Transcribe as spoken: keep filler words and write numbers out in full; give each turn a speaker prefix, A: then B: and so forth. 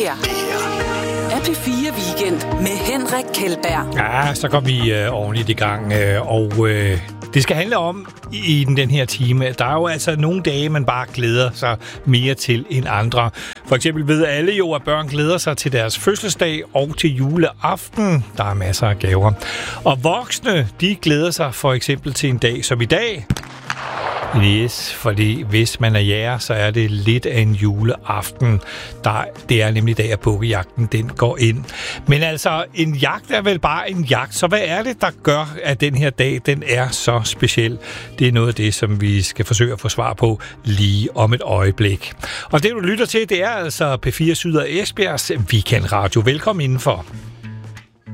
A: her er P fire Weekend med Henrik Kjeldberg.
B: Ja, så går vi øh, ordentligt i gang, øh, og øh, det skal handle om i den her time. Der er jo altså nogle dage, man bare glæder sig mere til end andre. For eksempel ved alle jo, at børn glæder sig til deres fødselsdag og til juleaften. Der er masser af gaver. Og voksne, de glæder sig for eksempel til en dag som i dag. Yes, fordi hvis man er jæger, så er det lidt af en juleaften. Der, det er nemlig dag, at bukkejagten den går ind. Men altså, en jagt er vel bare en jagt, så hvad er det, der gør, at den her dag, den er så speciel? Det er noget af det, som vi skal forsøge at få svar på lige om et øjeblik. Og det, du lytter til, det er altså P fire Syd og Esbjergs Weekend Radio. Velkommen indenfor.